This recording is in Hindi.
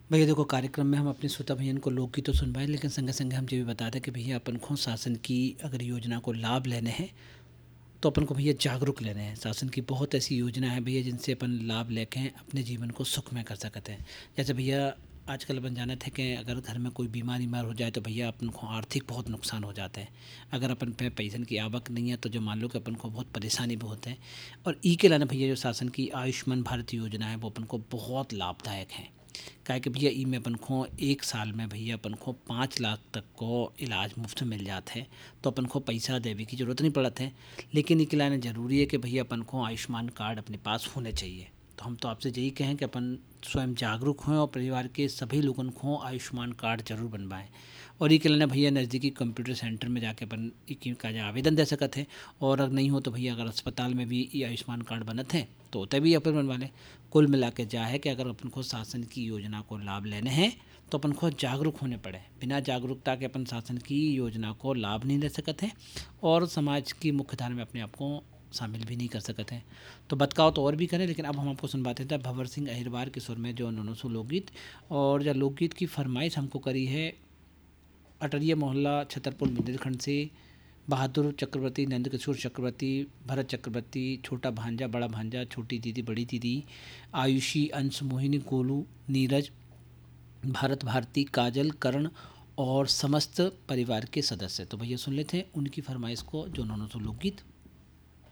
भैया देखो, कार्यक्रम में हम अपने श्रोता भैयन को लोकगीत तो सुनवाएं, लेकिन संगे संगे हम ये भी बता दें कि भैया अपन को शासन की अगर योजना को लाभ लेने हैं तो अपन को भैया जागरूक लेने हैं। शासन की बहुत ऐसी योजना है भैया जिनसे अपन लाभ लेके अपने जीवन को सुखमय कर सकते हैं। जैसे भैया आजकल अपन जानते हैं कि अगर घर में कोई बीमार हो जाए तो भैया अपन को आर्थिक बहुत नुकसान हो जाता है। अगर अपन पे पैसन की आवक नहीं है तो जो मान लो कि अपन को बहुत परेशानी भी होते हैं। और ई के अलावा भैया जो शासन की आयुष्मान भारत योजना है वो अपन को बहुत लाभदायक है। काहे कि भैया ई में अपन को एक साल में भैया अपन को 5 लाख तक को इलाज मुफ्त मिल जाता है। तो अपन को पैसा देवे की ज़रूरत नहीं पड़त है। लेकिन इके लाने ज़रूरी है कि भैया अपन को आयुष्मान कार्ड अपने पास होने चाहिए। तो हम तो आपसे यही कहें कि अपन स्वयं जागरूक हों और परिवार के सभी लोगों को आयुष्मान कार्ड जरूर बनवाएं। और ये के लिए भैया नज़दीकी कंप्यूटर सेंटर में जाके अपन का जो आवेदन दे सकते हैं। और अगर नहीं हो तो भैया अगर अस्पताल में भी ये आयुष्मान कार्ड बनत हैं तो उतने भी अपन बनवा लें। कुल मिला के जा है कि अगर अपन को शासन की योजना को लाभ लेने हैं तो अपन को जागरूक होने पड़े। बिना जागरूकता के अपन शासन की योजना को लाभ नहीं ले सकते हैं और समाज की मुख्यधारा में अपने आप को शामिल भी नहीं कर सकते हैं। तो बतकाओ तो और भी करें, लेकिन अब हम आपको सुनवाते थे भंवर सिंह अहिरवार के सुर में जो उन्होंने सो लोकगीत। और जो लोकगीत की फरमाइश हमको करी है अटरिया मोहल्ला छतरपुर बुंदेलखंड से बहादुर चक्रवर्ती, नंदकिशोर चक्रवर्ती, भरत चक्रवर्ती, छोटा भांजा, बड़ा भांजा, छोटी दीदी, बड़ी दीदी, आयुषी, अंश, मोहिनी, गोलू, नीरज, भारत भारती, काजल, करण और समस्त परिवार के सदस्य। तो भैया सुन लेते हैं उनकी फरमाइश को जो उन्होंने तो लोकगीत।